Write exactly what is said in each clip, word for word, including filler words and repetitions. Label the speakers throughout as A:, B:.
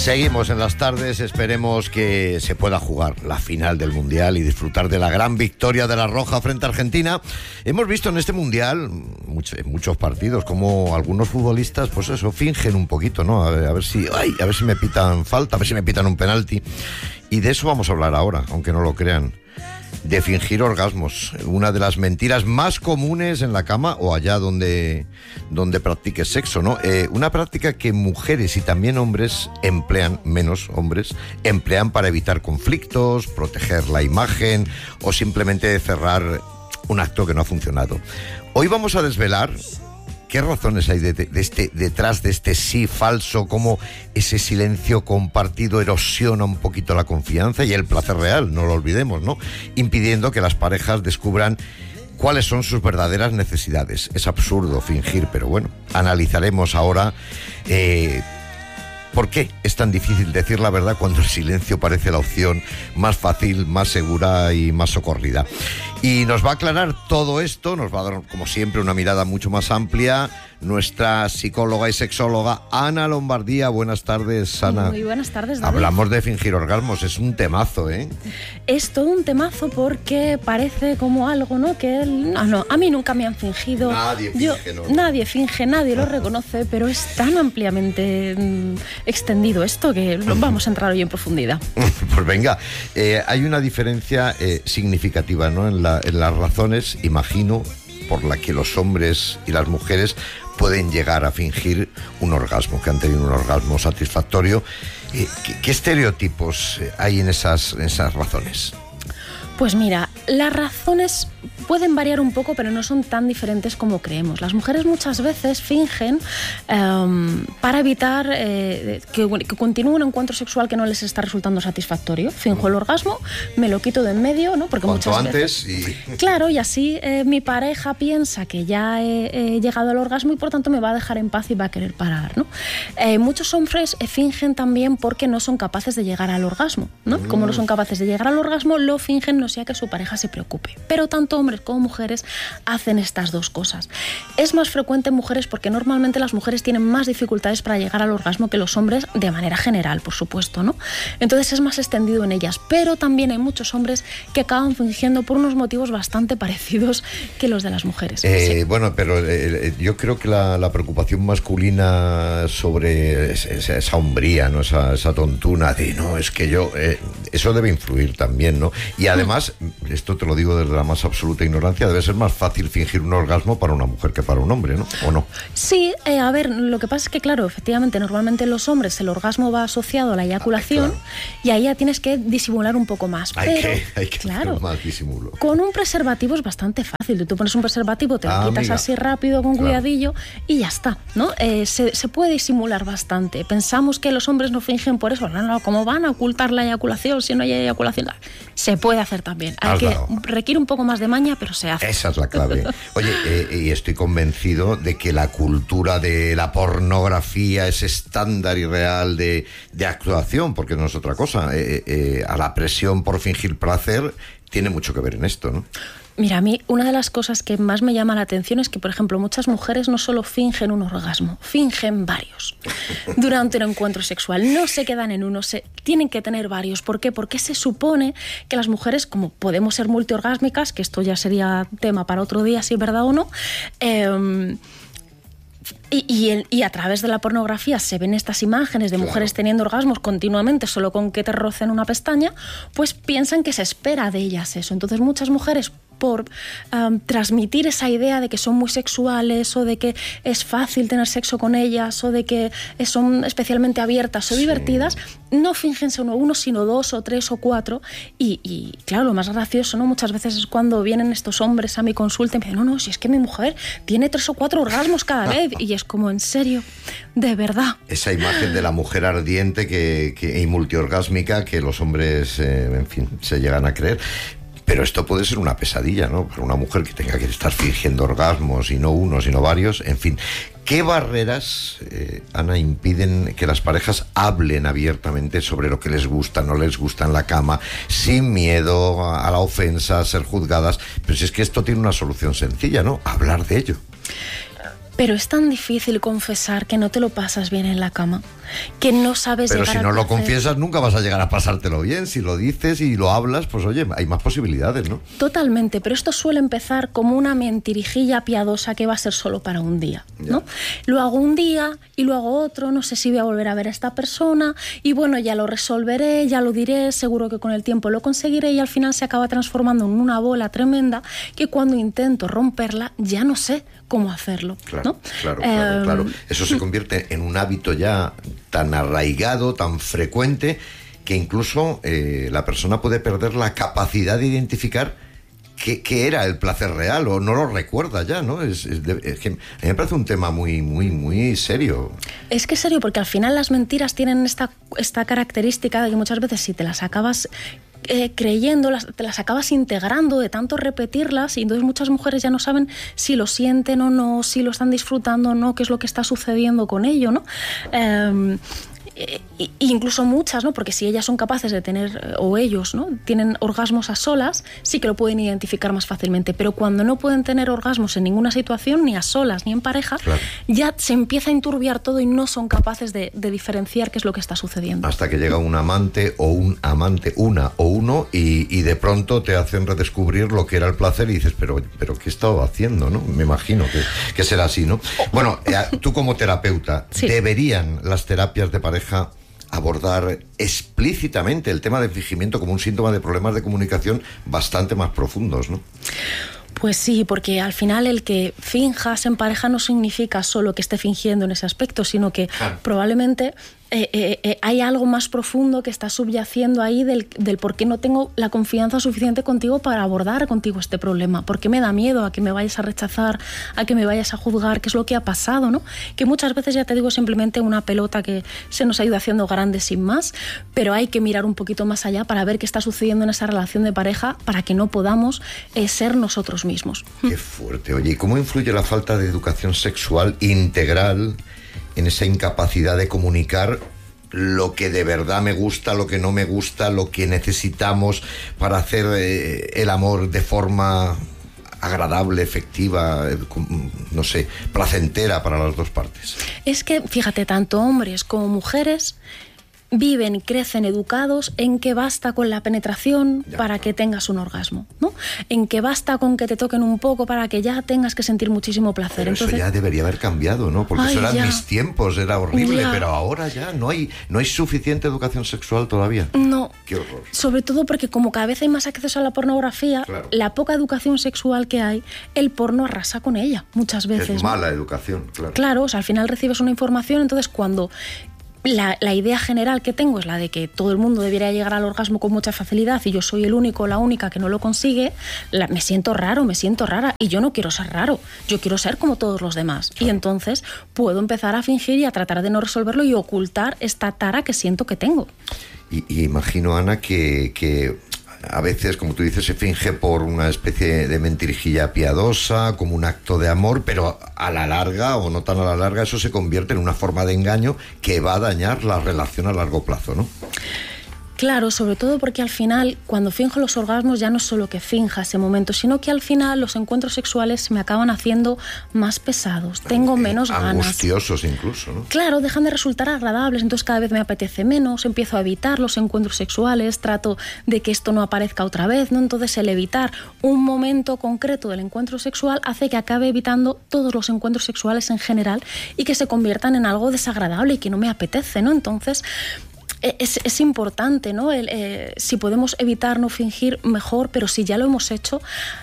A: Seguimos en las tardes, esperemos que se pueda jugar la final del Mundial y disfrutar de la gran victoria de la Roja frente a Argentina. Hemos visto en este Mundial, mucho, en muchos partidos, como algunos futbolistas, pues eso, fingen un poquito, ¿no? A ver, a ver si, ay, a ver si me pitan falta, a ver si me pitan un penalti. Y de eso vamos a hablar ahora, aunque no lo crean. De fingir orgasmos, una de las mentiras más comunes en la cama o allá donde, donde practiques sexo, ¿no? Eh, una práctica que mujeres y también hombres emplean, menos hombres, emplean para evitar conflictos, proteger la imagen o simplemente cerrar un acto que no ha funcionado. Hoy vamos a desvelar qué razones hay de, de este, detrás de este sí falso, cómo ese silencio compartido erosiona un poquito la confianza y el placer real, no lo olvidemos, ¿no? Impidiendo que las parejas descubran cuáles son sus verdaderas necesidades. Es absurdo fingir, pero bueno, analizaremos ahora eh, por qué es tan difícil decir la verdad cuando el silencio parece la opción más fácil, más segura y más socorrida. Y nos va a aclarar todo esto, nos va a dar, como siempre, una mirada mucho más amplia, nuestra psicóloga y sexóloga Ana Lombardía. Buenas tardes, Ana.
B: Muy buenas tardes, David.
A: Hablamos de fingir orgasmos, es un temazo, ¿eh?
B: Es todo un temazo porque parece como algo, ¿no? Que no, no, a mí nunca me han fingido.
A: Nadie finge,
B: Yo,
A: ¿no?
B: Nadie finge, nadie lo reconoce, pero es tan ampliamente mm, extendido esto que vamos a entrar hoy en profundidad.
A: Pues venga, eh, hay una diferencia eh, significativa, ¿no? En la en las razones, imagino, por la que los hombres y las mujeres pueden llegar a fingir un orgasmo, que han tenido un orgasmo satisfactorio. Eh, ¿qué, ¿Qué estereotipos hay en esas, en esas razones?
B: Pues mira, las razones pueden variar un poco, pero no son tan diferentes como creemos. Las mujeres muchas veces fingen um, para evitar eh, que, que continúe un encuentro sexual que no les está resultando satisfactorio. Finjo el orgasmo, me lo quito de en medio, ¿no? Porque
A: Cuanto
B: muchas
A: antes
B: veces,
A: y...
B: Claro, y así eh, mi pareja piensa que ya he, he llegado al orgasmo y por tanto me va a dejar en paz y va a querer parar, ¿no? Eh, muchos hombres eh, fingen también porque no son capaces de llegar al orgasmo, ¿no? Mm. Como no son capaces de llegar al orgasmo, lo fingen no sea que su pareja se preocupe. Pero tanto hombres como mujeres hacen estas dos cosas. Es más frecuente en mujeres porque normalmente las mujeres tienen más dificultades para llegar al orgasmo que los hombres de manera general, por supuesto, ¿no? Entonces es más extendido en ellas, pero también hay muchos hombres que acaban fingiendo por unos motivos bastante parecidos que los de las mujeres.
A: Eh,
B: sí.
A: Bueno, pero eh, yo creo que la, la preocupación masculina sobre esa, esa hombría, ¿no? Esa, esa tontuna de, no, es que yo... Eh, eso debe influir también, ¿no? Y además, esto te lo digo desde la más absoluta ignorancia, debe ser más fácil fingir un orgasmo para una mujer que para un hombre, ¿no? ¿O no?
B: Sí, eh, a ver, lo que pasa es que, claro, efectivamente, normalmente en los hombres el orgasmo va asociado a la eyaculación. Ay, claro. Y ahí ya tienes que disimular un poco más.
A: Hay
B: pero,
A: que, hay que
B: claro,
A: hacer más disimulo.
B: Con un preservativo es bastante fácil. Tú pones un preservativo, te lo
A: ah,
B: quitas
A: amiga.
B: así rápido, con
A: claro.
B: cuidadillo, y ya está, ¿no? Eh, se, se puede disimular bastante. Pensamos que los hombres no fingen por eso. No, no, ¿cómo van a ocultar la eyaculación si no hay eyaculación? Se puede hacer también. Hay
A: Has
B: que
A: dado.
B: Requiere un poco más de maña, pero se hace.
A: Esa es la clave. Oye, eh, y estoy convencido de que la cultura de la pornografía es estándar y real de, de actuación, porque no es otra cosa. Eh, eh, a la presión por fingir placer tiene mucho que ver en esto, ¿no?
B: Mira, a mí una de las cosas que más me llama la atención es que, por ejemplo, muchas mujeres no solo fingen un orgasmo, fingen varios durante un encuentro sexual. No se quedan en uno, se tienen que tener varios. ¿Por qué? Porque se supone que las mujeres, como podemos ser multiorgásmicas, que esto ya sería tema para otro día, si es verdad o no, eh, Y, y, el, y a través de la pornografía se ven estas imágenes de mujeres claro. teniendo orgasmos continuamente solo con que te rocen una pestaña, pues piensan que se espera de ellas eso. Entonces muchas mujeres, por um, transmitir esa idea de que son muy sexuales o de que es fácil tener sexo con ellas o de que son especialmente abiertas o sí. divertidas, no fingen ser uno, uno, sino dos o tres o cuatro. Y, y claro, lo más gracioso, ¿no? Muchas veces es cuando vienen estos hombres a mi consulta y me dicen, no, no, si es que mi mujer tiene tres o cuatro orgasmos cada vez. Y es como, en serio, de verdad.
A: Esa imagen de la mujer ardiente que, que, y multiorgásmica que los hombres, eh, en fin, se llegan a creer. Pero esto puede ser una pesadilla, ¿no? Para una mujer que tenga que estar fingiendo orgasmos y no uno, sino varios. En fin, ¿qué barreras, eh, Ana, impiden que las parejas hablen abiertamente sobre lo que les gusta, no les gusta en la cama, sin miedo a la ofensa, a ser juzgadas? Pero si es que esto tiene una solución sencilla, ¿no? Hablar de ello.
B: Pero es tan difícil confesar que no te lo pasas bien en la cama. que no sabes
A: Pero
B: llegar
A: si no
B: al
A: lo
B: placer.
A: confiesas, nunca vas a llegar a pasártelo bien. Si lo dices y lo hablas, pues oye, hay más posibilidades, ¿no?
B: Totalmente, pero esto suele empezar como una mentirijilla piadosa que va a ser solo para un día, ¿no?
A: Ya.
B: Lo hago un día y lo hago otro, no sé si voy a volver a ver a esta persona y bueno, ya lo resolveré, ya lo diré, seguro que con el tiempo lo conseguiré y al final se acaba transformando en una bola tremenda que cuando intento romperla ya no sé cómo hacerlo,
A: Claro,
B: ¿no?
A: claro, claro,
B: Eh,
A: claro. Eso se convierte en un hábito ya tan arraigado, tan frecuente, que incluso eh, la persona puede perder la capacidad de identificar qué, qué era el placer real o no lo recuerda ya, ¿no? Es, es, de, es que a mí me parece un tema muy, muy, muy serio.
B: Es que es serio, porque al final las mentiras tienen esta, esta característica de que muchas veces si te las acabas eh, creyendo, las, te las acabas integrando de tanto repetirlas y entonces muchas mujeres ya no saben si lo sienten o no, si lo están disfrutando o no, qué es lo que está sucediendo con ello, ¿no? Eh, E incluso muchas, ¿no? Porque si ellas son capaces de tener, o ellos, ¿no? Tienen orgasmos a solas, sí que lo pueden identificar más fácilmente. Pero cuando no pueden tener orgasmos en ninguna situación, ni a solas ni en pareja, claro, ya se empieza a enturbiar todo y no son capaces de, de diferenciar qué es lo que está sucediendo.
A: Hasta que llega un amante o un amante, una o uno, y, y de pronto te hacen redescubrir lo que era el placer y dices, pero, pero ¿qué he estado haciendo, no? Me imagino que, que será así, ¿no? Bueno, eh, tú como terapeuta, sí. ¿Deberían las terapias de pareja abordar explícitamente el tema del fingimiento como un síntoma de problemas de comunicación bastante más profundos, ¿no?
B: Pues sí, porque al final el que finjas en pareja no significa solo que esté fingiendo en ese aspecto, sino que claro, probablemente eh, eh, eh, hay algo más profundo que está subyaciendo ahí del, del por qué no tengo la confianza suficiente contigo para abordar contigo este problema, por qué me da miedo a que me vayas a rechazar, a que me vayas a juzgar, qué es lo que ha pasado, ¿no? Que muchas veces, ya te digo, simplemente una pelota que se nos ha ido haciendo grande sin más, pero hay que mirar un poquito más allá para ver qué está sucediendo en esa relación de pareja para que no podamos eh, ser nosotros mismos.
A: Qué fuerte. Oye, ¿y cómo influye la falta de educación sexual integral en esa incapacidad de comunicar lo que de verdad me gusta, lo que no me gusta, lo que necesitamos para hacer eh, el amor de forma agradable, efectiva, eh, no sé, placentera para las dos partes?
B: Es que, fíjate, tanto hombres como mujeres viven y crecen educados en que basta con la penetración ya, para que tengas un orgasmo, ¿no? En que basta con que te toquen un poco para que ya tengas que sentir muchísimo placer.
A: Pero
B: Entonces,
A: eso ya debería haber cambiado, ¿no? Porque ay, eso eran ya. mis tiempos, era horrible, ya. pero ahora ya no hay, no hay suficiente educación sexual todavía.
B: No.
A: Qué horror.
B: Sobre todo porque como cada vez hay más acceso a la pornografía, claro, la poca educación sexual que hay, el porno arrasa con ella muchas veces.
A: Es mala, ¿no? Educación, claro.
B: Claro, o sea, al final recibes una información, entonces cuando La, la idea general que tengo es la de que todo el mundo debería llegar al orgasmo con mucha facilidad y yo soy el único o la única que no lo consigue, la, me siento raro, me siento rara y yo no quiero ser raro, yo quiero ser como todos los demás. Claro. Y entonces puedo empezar a fingir y a tratar de no resolverlo y ocultar esta tara que siento que tengo.
A: Y, y imagino, Ana, que... que... a veces, como tú dices, se finge por una especie de mentirijilla piadosa, como un acto de amor, pero a la larga, o no tan a la larga, eso se convierte en una forma de engaño que va a dañar la relación a largo plazo, ¿no?
B: Claro, sobre todo porque al final, cuando finjo los orgasmos, ya no es solo que finja ese momento, sino que al final los encuentros sexuales se me acaban haciendo más pesados, tengo menos ganas.
A: Angustiosos incluso, ¿no?
B: Claro, dejan de resultar agradables, entonces cada vez me apetece menos, empiezo a evitar los encuentros sexuales, trato de que esto no aparezca otra vez, ¿no? Entonces el evitar un momento concreto del encuentro sexual hace que acabe evitando todos los encuentros sexuales en general y que se conviertan en algo desagradable y que no me apetece, ¿no? Entonces Es, es importante, ¿no? El, eh, si podemos evitar no fingir, mejor, pero si ya lo hemos hecho,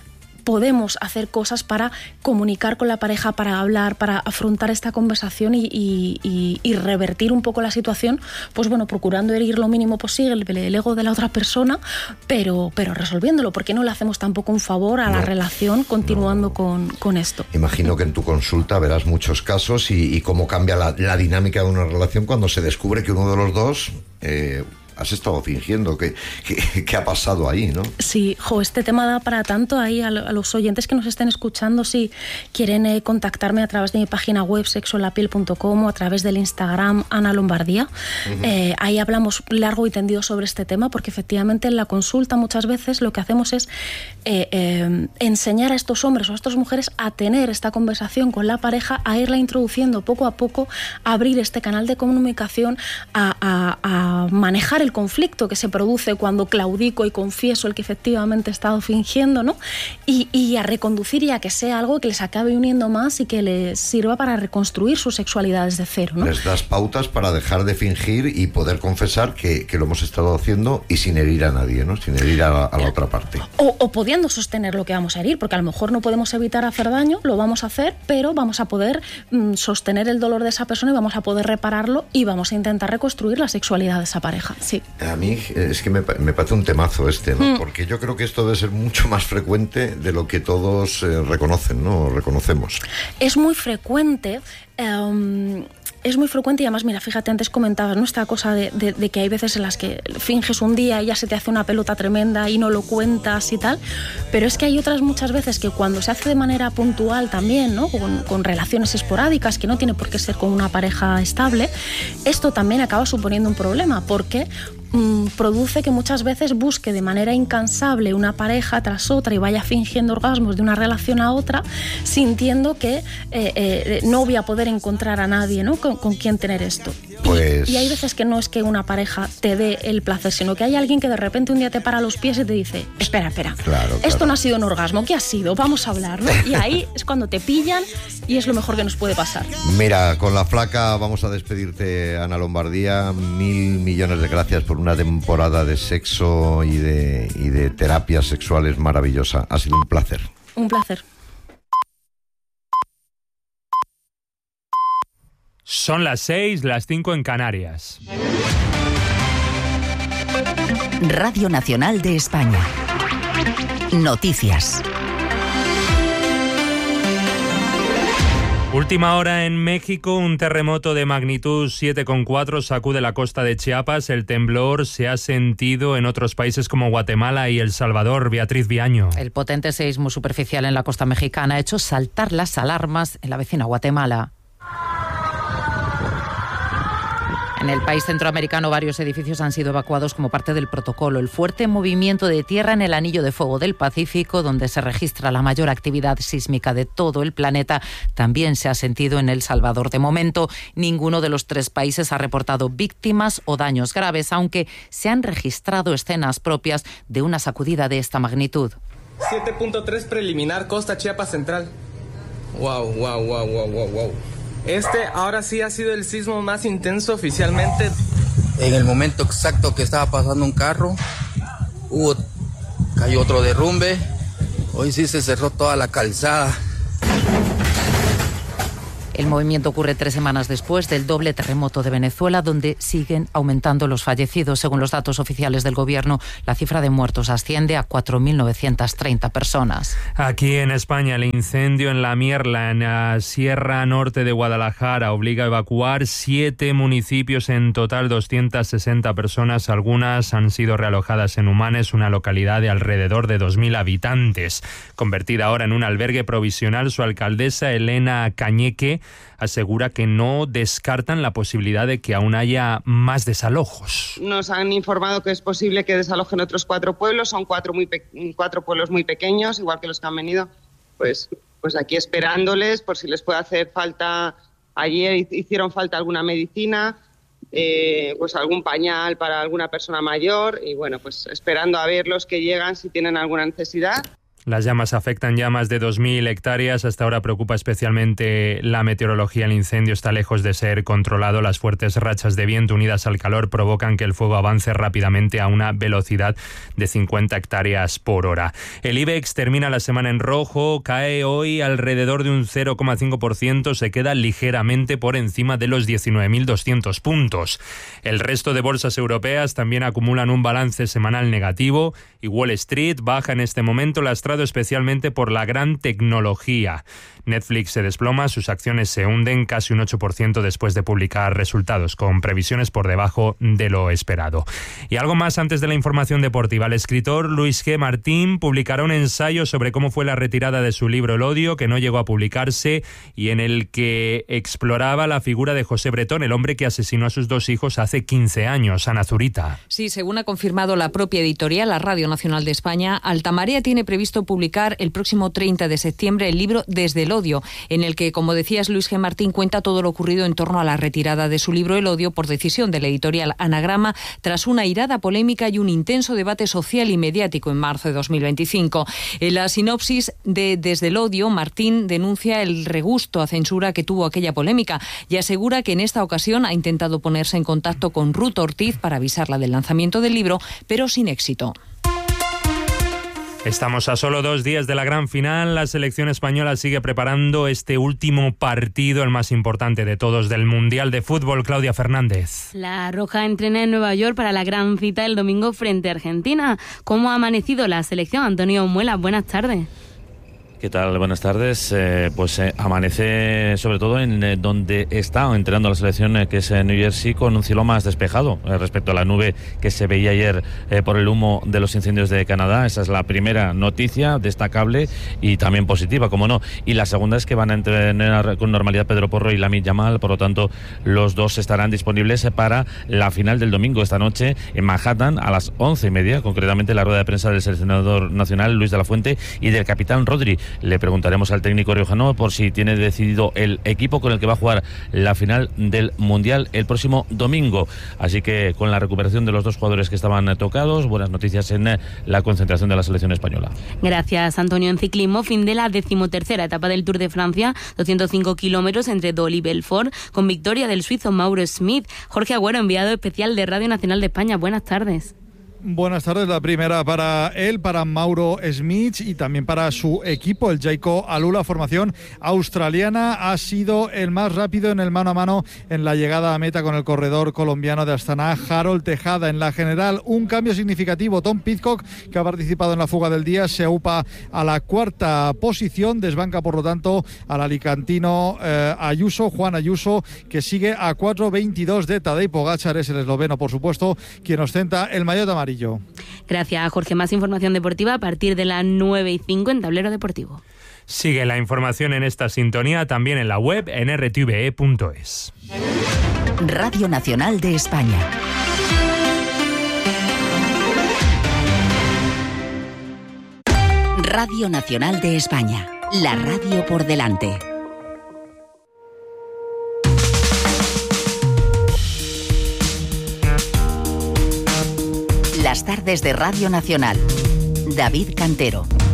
B: podemos hacer cosas para comunicar con la pareja, para hablar, para afrontar esta conversación y, y, y, y revertir un poco la situación, pues bueno, procurando herir lo mínimo posible el ego de la otra persona, pero, pero resolviéndolo, porque no le hacemos tampoco un favor a no, la relación continuando no. con, con esto.
A: Imagino que en tu consulta verás muchos casos y, y cómo cambia la, la dinámica de una relación cuando se descubre que uno de los dos... Eh, has estado fingiendo. ¿Qué, qué, qué ha pasado ahí, no?
B: Sí, jo, este tema da para tanto. Ahí a, a los oyentes que nos estén escuchando, si quieren eh, contactarme a través de mi página web sexo en la piel punto com o a través del Instagram Ana Lombardía. Uh-huh. eh, ahí hablamos largo y tendido sobre este tema, porque efectivamente en la consulta muchas veces lo que hacemos es eh, eh, enseñar a estos hombres o a estas mujeres a tener esta conversación con la pareja, a irla introduciendo poco a poco, a abrir este canal de comunicación, a, a, a manejar el conflicto que se produce cuando claudico y confieso el que efectivamente he estado fingiendo, ¿no? Y, y a reconducir y a que sea algo que les acabe uniendo más y que les sirva para reconstruir su sexualidad desde cero, ¿no?
A: Les das pautas para dejar de fingir y poder confesar que, que lo hemos estado haciendo y sin herir a nadie, ¿no? Sin herir a la, a la otra parte.
B: O, o pudiendo sostener lo que vamos a herir, porque a lo mejor no podemos evitar hacer daño, lo vamos a hacer, pero vamos a poder mm, sostener el dolor de esa persona y vamos a poder repararlo y vamos a intentar reconstruir la sexualidad de esa pareja, sí.
A: A mí es que me, me parece un temazo este, ¿no? Mm. Porque yo creo que esto debe ser mucho más frecuente de lo que todos eh, reconocen, ¿no? Reconocemos.
B: Es muy frecuente... Um, Es muy frecuente y además, mira, fíjate, antes comentabas, ¿no? Esta cosa de, de, de que hay veces en las que finges un día y ya se te hace una pelota tremenda y no lo cuentas y tal, pero es que hay otras muchas veces que cuando se hace de manera puntual también, ¿no? Con, con relaciones esporádicas, que no tiene por qué ser con una pareja estable, esto también acaba suponiendo un problema, porque mmm, produce que muchas veces busque de manera incansable una pareja tras otra y vaya fingiendo orgasmos de una relación a otra, sintiendo que eh, eh, no voy a poder encontrar a nadie, ¿no? Con, con quien tener esto.
A: Pues...
B: Y, y hay veces que no es que una pareja te dé el placer, sino que hay alguien que de repente un día te para los pies y te dice, espera, espera,
A: claro,
B: esto
A: claro.
B: no ha sido un orgasmo, ¿qué ha sido? Vamos a hablar, ¿no? Y ahí es cuando te pillan y es lo mejor que nos puede pasar.
A: Mira, con la flaca vamos a despedirte, Ana Lombardía. Mil millones de gracias por una temporada de sexo y de, y de terapias sexuales maravillosa. Ha sido un placer.
B: Un placer.
C: Son las seis, las cinco en Canarias.
D: Radio Nacional de España. Noticias.
C: Última hora en México, un terremoto de magnitud siete coma cuatro sacude la costa de Chiapas. El temblor se ha sentido en otros países como Guatemala y El Salvador. Beatriz Viaño.
E: El potente seísmo superficial en la costa mexicana ha hecho saltar las alarmas en la vecina Guatemala. En el país centroamericano varios edificios han sido evacuados como parte del protocolo. El fuerte movimiento de tierra en el anillo de fuego del Pacífico, donde se registra la mayor actividad sísmica de todo el planeta, también se ha sentido en El Salvador. De momento, ninguno de los tres países ha reportado víctimas o daños graves, aunque se han registrado escenas propias de una sacudida de esta magnitud.
F: siete punto tres preliminar, costa Chiapas Central. Wow, wow, wow, wow, wow, wow. Este ahora sí ha sido el sismo más intenso oficialmente.
G: En el momento exacto que estaba pasando un carro, hubo, cayó otro derrumbe. Hoy sí se cerró toda la calzada.
E: El movimiento ocurre tres semanas después del doble terremoto de Venezuela, donde siguen aumentando los fallecidos. Según los datos oficiales del gobierno, la cifra de muertos asciende a cuatro mil novecientas treinta personas.
C: Aquí en España, el incendio en La Mierla, en la Sierra Norte de Guadalajara, obliga a evacuar siete municipios, en total doscientas sesenta personas. Algunas han sido realojadas en Humanes, una localidad de alrededor de dos mil habitantes. Convertida ahora en un albergue provisional, su alcaldesa, Elena Cañeque, asegura que no descartan la posibilidad de que aún haya más desalojos.
H: Nos han informado que es posible que desalojen otros cuatro pueblos, son cuatro, muy pe- cuatro pueblos muy pequeños, igual que los que han venido, pues, pues aquí esperándoles por si les puede hacer falta. Ayer hicieron falta alguna medicina, eh, pues algún pañal para alguna persona mayor y bueno, pues esperando a ver los que llegan si tienen alguna necesidad.
C: Las llamas afectan ya más de dos mil hectáreas. Hasta ahora preocupa especialmente la meteorología. El incendio está lejos de ser controlado. Las fuertes rachas de viento unidas al calor provocan que el fuego avance rápidamente a una velocidad de cincuenta hectáreas por hora. El IBEX termina la semana en rojo, cae hoy alrededor de un cero coma cinco por ciento, se queda ligeramente por encima de los diecinueve mil doscientos puntos. El resto de bolsas europeas también acumulan un balance semanal negativo y Wall Street baja en este momento. Las apostado especialmente por la gran tecnología. Netflix se desploma, sus acciones se hunden casi un ocho por ciento después de publicar resultados, con previsiones por debajo de lo esperado. Y algo más antes de la información deportiva. El escritor Luis G. Martín publicará un ensayo sobre cómo fue la retirada de su libro El odio, que no llegó a publicarse, y en el que exploraba la figura de José Bretón, el hombre que asesinó a sus dos hijos hace quince años. Ana Zurita.
I: Sí, según ha confirmado la propia editorial, la Radio Nacional de España, Altamarea tiene previsto publicar el próximo treinta de septiembre el libro Desde el odio, en el que, como decías, Luis G. Martín cuenta todo lo ocurrido en torno a la retirada de su libro El odio por decisión de la editorial Anagrama, tras una airada polémica y un intenso debate social y mediático en marzo de dos mil veinticinco. En la sinopsis de Desde el odio, Martín denuncia el regusto a censura que tuvo aquella polémica y asegura que en esta ocasión ha intentado ponerse en contacto con Ruth Ortiz para avisarla del lanzamiento del libro, pero sin éxito.
C: Estamos a solo dos días de la gran final. La selección española sigue preparando este último partido, el más importante de todos del Mundial de Fútbol. Claudia Fernández.
J: La Roja entrena en Nueva York para la gran cita el domingo frente a Argentina. ¿Cómo ha amanecido la selección? Antonio Muela, buenas tardes.
K: ¿Qué tal? Buenas tardes. Eh, pues eh, amanece sobre todo en eh, donde está entrenando la selección, eh, que es en New Jersey, con un cielo más despejado eh, respecto a la nube que se veía ayer eh, por el humo de los incendios de Canadá. Esa es la primera noticia destacable y también positiva, como no. Y la segunda es que van a entrenar con normalidad Pedro Porro y Lamine Yamal, por lo tanto los dos estarán disponibles para la final del domingo esta noche en Manhattan a las once y media, concretamente la rueda de prensa del seleccionador nacional Luis de la Fuente y del capitán Rodri. Le preguntaremos al técnico riojano por si tiene decidido el equipo con el que va a jugar la final del Mundial el próximo domingo. Así que con la recuperación de los dos jugadores que estaban tocados, buenas noticias en la concentración de la selección española.
J: Gracias, Antonio. En ciclismo, fin de la decimotercera etapa del Tour de Francia, doscientos cinco kilómetros entre Dole y Belfort, con victoria del suizo Mauro Smith. Jorge Agüero, enviado especial de Radio Nacional de España. Buenas tardes.
L: Buenas tardes, la primera para él, para Mauro Smith y también para su equipo, el Jayco Alula, formación australiana. Ha sido el más rápido en el mano a mano en la llegada a meta con el corredor colombiano de Astana, Harold Tejada. En la general, un cambio significativo. Tom Pidcock, que ha participado en la fuga del día, se aupa a la cuarta posición, desbanca por lo tanto al alicantino eh, Ayuso, Juan Ayuso, que sigue a cuatro veintidós de Tadej Pogačar. Es el esloveno, por supuesto, quien ostenta el maillot amarillo.
J: Gracias, Jorge. Más información deportiva a partir de las nueve y cinco en Tablero Deportivo.
C: Sigue la información en esta sintonía también en la web en r t v e punto es.
D: Radio Nacional de España. Radio Nacional de España. La radio por delante. Las tardes de Radio Nacional. David Cantero.